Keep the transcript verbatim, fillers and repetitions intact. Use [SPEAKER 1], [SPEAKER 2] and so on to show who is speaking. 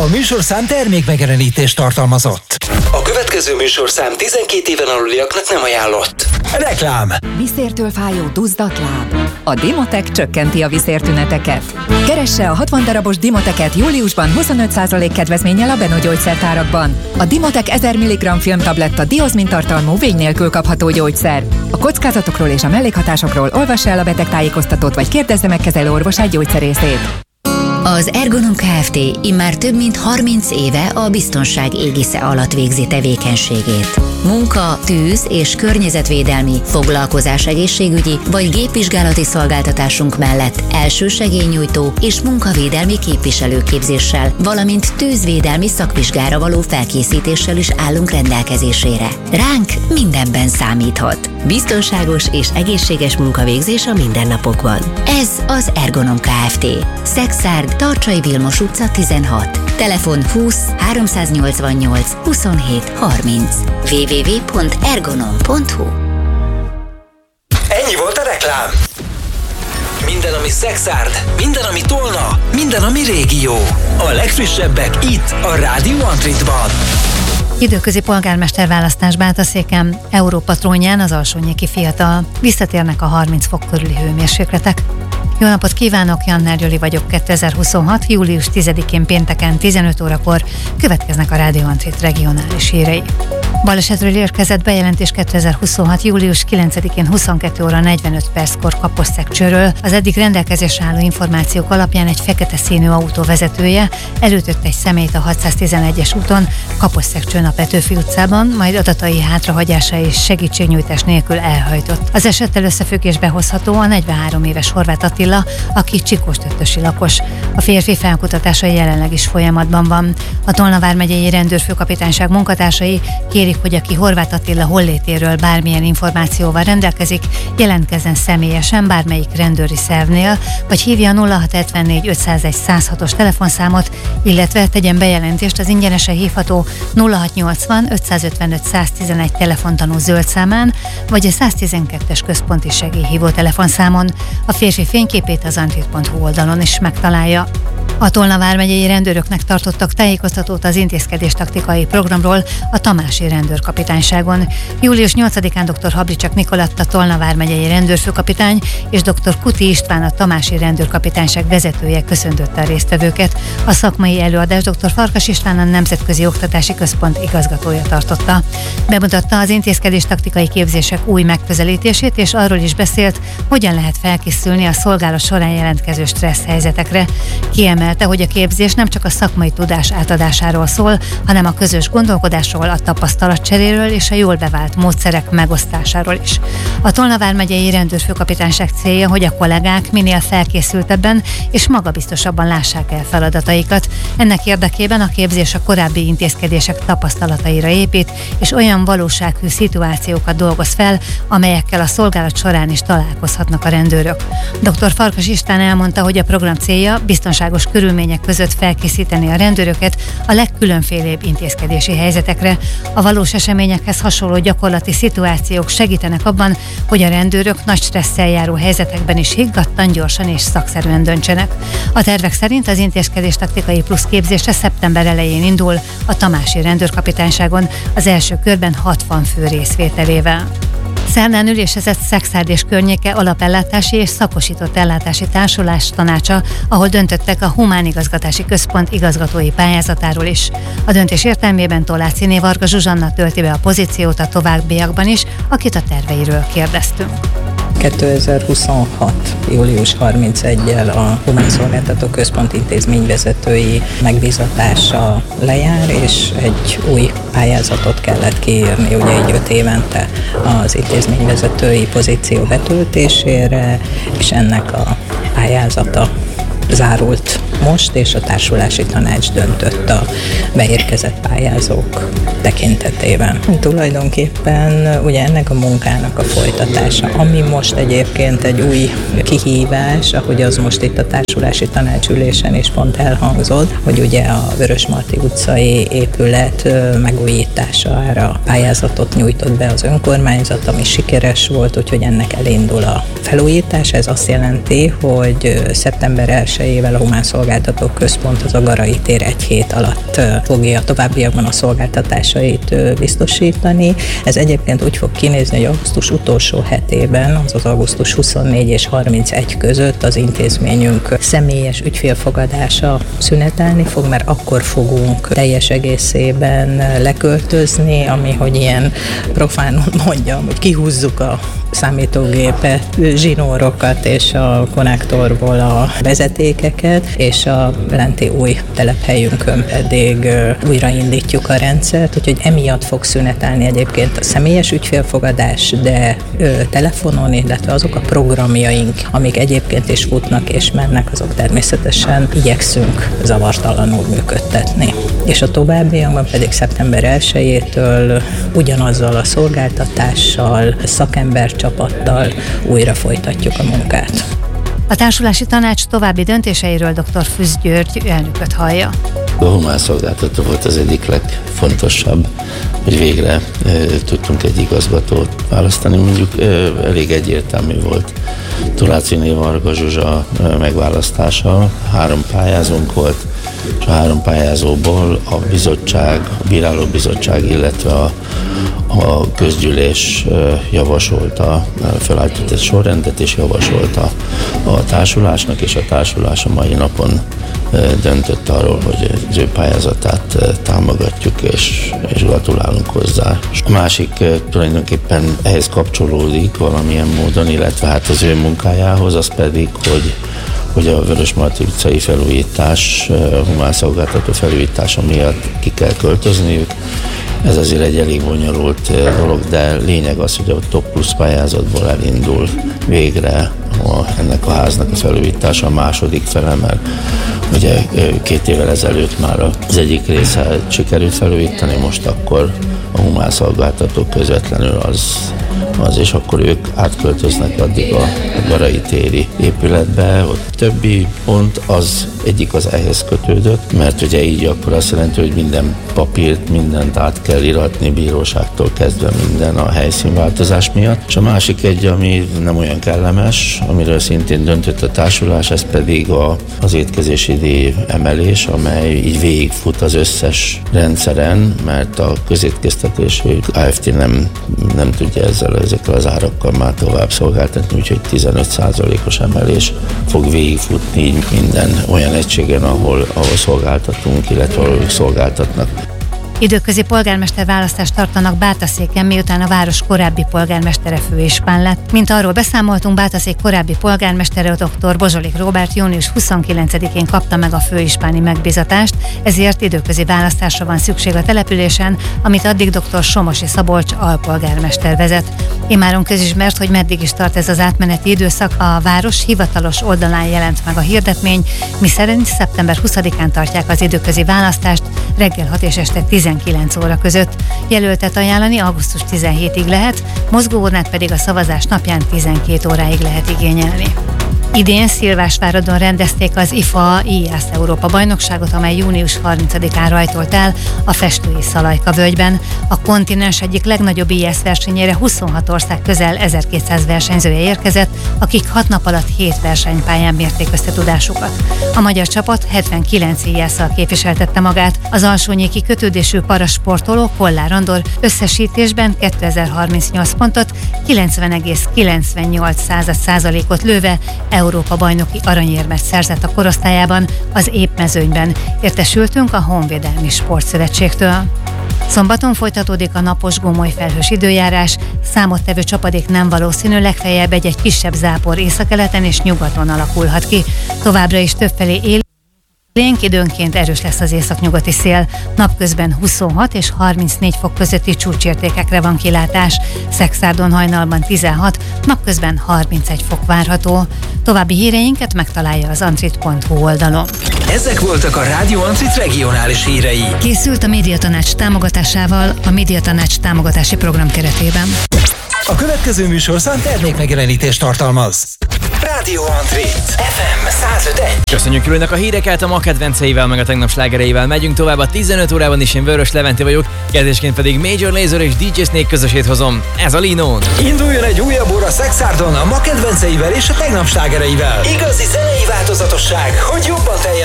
[SPEAKER 1] A műsorszám termékmegjelenítést tartalmazott. A következő műsorszám tizenkét éven aluliaknak nem ajánlott. Reklám.
[SPEAKER 2] Viszértől fájó duzzadt láb. A Dimotec csökkenti a viszértüneteket. Keresse a hatvan darabos Dimoteket júliusban huszonöt százalék kedvezménnyel a Beno gyógyszertárakban. A Dimotec ezer milligramm filmtabletta diozmin tartalmú vény nélkül kapható gyógyszer. A kockázatokról és a mellékhatásokról olvassa el a betegtájékoztatót, vagy kérdezze meg kezelőorvosát gyógyszerészét.
[SPEAKER 3] Az Ergonom Kft. Immár több mint harminc éve a biztonság égisze alatt végzi tevékenységét. Munka, tűz és környezetvédelmi, foglalkozás egészségügyi vagy gépvizsgálati szolgáltatásunk mellett elsősegélynyújtó és munkavédelmi képviselőképzéssel, valamint tűzvédelmi szakvizsgára való felkészítéssel is állunk rendelkezésére. Ránk mindenben számíthat. Biztonságos és egészséges munkavégzés a mindennapokban. Ez az Ergonom Kft. Szexárd, Tarcsai Vilmos utca tizenhat. Telefon húsz háromszáznyolcvannyolc huszonhét harminc. double-u double-u double-u pont ergonom pont hu.
[SPEAKER 1] Ennyi volt a reklám. Minden, ami Szexárd, minden, ami Tolna, minden, ami régió. A legfrissebbek itt, a Rádió Antritban.
[SPEAKER 4] Időközi polgármester választás Bátaszéken, Európa trónján az alsónyéki fiatal. Visszatérnek a harminc fok körüli hőmérsékletek. Jó napot kívánok, Jannár Gyoli vagyok. kétezer-huszonhat. július tizedikén pénteken tizenöt órakor következnek a Rádió Antrit regionális hírei. Balesetről érkezett bejelentés kétezer-huszonhat. július kilencedikén huszonkettő óra negyvenöt perckor Kaposszegcsőről. Az eddig rendelkezésre álló információk alapján egy fekete színű autó vezetője elütött egy személyt a hatszáztizenegyes úton, Kaposszegcsőn a Petőfi utcában, majd adatai hátrahagyása és segítségnyújtás nélkül elhajtott. Az esettel összefüggésbe hozható a negyvenhárom éves Horváth Attila, aki Csikós-Töttösi lakos. A férfi felkutatása jelenleg is folyamatban van. A Tolna vármegyei rendőrfőkapitányság munkatársai kérik, hogy aki Horváth Attila hollétéről bármilyen információval rendelkezik, jelentkezzen személyesen bármelyik rendőri szervnél, vagy hívja a nulla hat hetvennégy ötszázegy százhatos telefonszámot, illetve tegyen bejelentést az ingyenesen hívható nulla hat nyolcvan ötszázötvenöt száztizenegy telefontanú zöld számán, vagy a száztizenkettes központi segélyhívó telefonszámon. A férfi fényképét az antrit pont hu oldalon is megtalálja. A Tolna vármegyei rendőröknek tartottak tájékoztatót az intézkedés taktikai programról a Tamási rendőrkapitányságon. július nyolcadikán dr. Hablicsak Nikoletta Tolna vármegyei rendőrfőkapitány és dr. Kuti István a Tamási rendőrkapitányság vezetője köszöntötte a résztvevőket. A szakmai előadást dr. Farkas István a Nemzetközi Oktatási Központ igazgatója tartotta. Bemutatta az intézkedés taktikai képzések új megközelítését, és arról is beszélt, hogyan lehet felkészülni a szolgálat során jelentkező stressz helyzetekre. Kiemelte, hogy a képzés nem csak a szakmai tudás átadásáról szól, hanem a közös gondolkodásról, a tapasztalatcseréről és a jól bevált módszerek megosztásáról is. A Tolna vármegyei rendőrfőkapitányság célja, hogy a kollégák minél felkészültebben és magabiztosabban lássák el feladataikat. Ennek érdekében a képzés a korábbi intézkedések tapasztalataira épít, és olyan valósághű szituációkat dolgoz fel, amelyekkel a szolgálat során is találkozhatnak a rendőrök. dr. Farkas István elmondta, hogy a program célja biztonságos körülmények között felkészíteni a rendőröket a legkülönfélébb intézkedési helyzetekre. A valós eseményekhez hasonló gyakorlati szituációk segítenek abban, hogy a rendőrök nagy stresszel járó helyzetekben is higgadtan, gyorsan és szakszerűen döntsenek. A tervek szerint az intézkedés taktikai plusz képzése szeptember elején indul a Tamási rendőrkapitányságon, az első körben hatvan fő részvételével. Szerdán ülésezett Szexárd és környéke alapellátási és szakosított ellátási társulás tanácsa, ahol döntöttek a Humán Igazgatási Központ igazgatói pályázatáról is. A döntés értelmében Toláciné Varga Zsuzsanna tölti be a pozíciót a továbbiakban is, akit a terveiről kérdeztünk.
[SPEAKER 5] kétezer-huszonhat. július harmincegyedikével a Humán Szolgáltató Központ intézményvezetői megbízatása lejár, és egy új pályázatot kellett kiírni, ugye így öt évente az intézményvezetői pozíció betöltésére, és ennek a pályázata zárult most, és a társulási tanács döntött a beérkezett pályázók tekintetében. Tulajdonképpen ugye ennek a munkának a folytatása, ami most egyébként egy új kihívás, ahogy az most itt a társulási tanácsülésen is pont elhangzott, hogy ugye a Vörösmarty utcai épület megújítására pályázatot nyújtott be az önkormányzat, ami sikeres volt, úgyhogy ennek elindul a felújítás. Ez azt jelenti, hogy szeptember elsejétől elsejével a Humán Szolgáltatók Központ az a Garai tér egy hét alatt fogja továbbiakban a szolgáltatásait biztosítani. Ez egyébként úgy fog kinézni, hogy augusztus utolsó hetében, azaz augusztus huszonnégy és harmincegy között az intézményünk személyes ügyfélfogadása szünetelni fog, mert akkor fogunk teljes egészében leköltözni, ami, hogy ilyen profánul mondjam, hogy kihúzzuk a számítógépet, zsinórokat és a konnektorból a vezetékeket, és a lenti új telephelyünkön pedig újraindítjuk a rendszert, úgyhogy emiatt fog szünetelni egyébként a személyes ügyfélfogadás, de telefonon, illetve azok a programjaink, amik egyébként is futnak és mennek, azok természetesen igyekszünk zavartalanul működtetni. És a továbbiakban pedig szeptember elsejétől ugyanazzal a szolgáltatással, szakembercsapattal újra folytatjuk a munkát.
[SPEAKER 4] A társulási tanács további döntéseiről dr. Füz György elnököt hallja.
[SPEAKER 6] A humán szolgáltató volt az egyik legfontosabb, hogy végre e, tudtunk egy igazgatót választani. Mondjuk e, elég egyértelmű volt Turácsiné Varga Zsuzsa e, megválasztása. Három pályázónk volt, és a három pályázóból a bizottság, a bírálóbizottság, illetve a, a közgyűlés javasolta, felállított egy sorrendet és javasolta a társulásnak, és a társulás a mai napon döntött arról, hogy az ő pályázatát támogatjuk, és, és gratulálunk hozzá. A másik tulajdonképpen ehhez kapcsolódik valamilyen módon, illetve hát az ő munkájához, az pedig, hogy hogy a Vörösmarty utcai felújítás, humán szolgáltató felújítása miatt ki kell költözniük. Ez azért egy elég bonyolult dolog, de lényeg az, hogy a top plusz pályázatból elindul végre a, ennek a háznak a felújítása, a második fele, mert ugye két évvel ezelőtt már az egyik része sikerült felújítani, most akkor a humán szolgáltatók közvetlenül az, az, és akkor ők átköltöznek addig a, a Garai téri épületbe. A többi pont az egyik az ehhez kötődött, mert ugye így akkor azt jelenti, hogy minden papírt, mindent át kell iratni, bíróságtól kezdve minden a helyszínváltozás miatt. És a másik egy, ami nem olyan kellemes, amiről szintén döntött a társulás, ez pedig a, az étkezési díj emelés, amely így végigfut az összes rendszeren, mert a közétkeztetési Kft. nem, nem tudja ezzel, ezekkel az árakkal már tovább szolgáltatni, úgyhogy tizenöt százalékos emelés fog végigfutni így minden olyan egységen, ahol, ahol szolgáltatunk, illetve ahol ők szolgáltatnak.
[SPEAKER 4] Időközi polgármester választást tartanak Bátaszéken, miután a város korábbi polgármestere főispán lett. Mint arról beszámoltunk, Bátaszék korábbi polgármestere dr. Bozsolik Róbert június huszonkilencedikén kapta meg a főispáni megbízatást, ezért időközi választásra van szükség a településen, amit addig dr. Somosi Szabolcs alpolgármester vezet. Imáron közismert, hogy meddig is tart ez az átmeneti időszak, a város hivatalos oldalán jelent meg a hirdetmény, miszerint szeptember huszadikán tartják az időközi választást, reggel hat és este tizenkilenc óra között. Jelöltet ajánlani augusztus tizenhetedikéig lehet, mozgóurnát pedig a szavazás napján tizenkét óráig lehet igényelni. Idén Szilvásváradon rendezték az i ef á i á es Európa bajnokságot, amely június harmincadikán rajtolt el a festői Szalajka völgyben. A kontinens egyik legnagyobb i á es versenyére huszonhat ország közel ezerkétszáz versenyzője érkezett, akik hat nap alatt hét versenypályán mérték összetudásukat. A magyar csapat hetvenkilenc i á es-szal képviseltette magát. Az alsónyéki kötődésű parasportoló Kollár Andor összesítésben kétezer-harmincnyolc pontot, kilencven egész kilencvennyolc százalékot lőve Európa bajnoki aranyérmet szerzett a korosztályában, az épmezőnyben. Értesültünk a Honvédelmi Sportszövetségtől. Szombaton folytatódik a napos gomoly felhős időjárás, számottevő csapadék nem valószínű, legfeljebb egy-egy kisebb zápor északkeleten és nyugaton alakulhat ki. Továbbra is többfelé él. Lénk időnként erős lesz az északnyugati szél, napközben huszonhat és harmincnégy fok közötti csúcsértékekre van kilátás, Szekszárdon hajnalban tizenhat, napközben harmincegy fok várható. További híreinket megtalálja az antrit pont hu oldalon.
[SPEAKER 1] Ezek voltak a Rádió Antrit regionális hírei.
[SPEAKER 4] Készült a Médiatanács támogatásával a Médiatanács támogatási program keretében.
[SPEAKER 1] A következő műsorszám termékmegjelenítést tartalmaz. Rádió Antrit. ef em száz öt egy.
[SPEAKER 7] Köszönjük Julinak a híreket, a ma kedvenceivel, meg a tegnap slágereivel megyünk tovább a tizenöt órában is. Én Vörös Levente vagyok, kezdésként pedig Major Lazer és dé jé Snake közösét hozom. Ez a Linon.
[SPEAKER 1] Induljon egy újabb óra Szexárdon a ma kedvenceivel és a tegnap slágereivel. Igazi zenei változatosság, hogy jobban teljes